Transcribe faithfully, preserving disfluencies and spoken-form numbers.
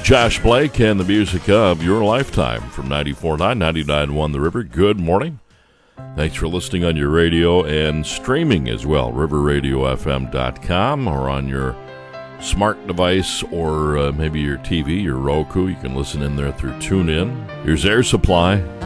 Josh Blake and the music of Your Lifetime from ninety-four point nine, ninety-nine point one The River. Good morning. Thanks for listening on your radio and streaming as well, river radio f m dot com, or on your smart device, or uh, maybe your T V, your Roku. You can listen in there through TuneIn. Here's Air Supply.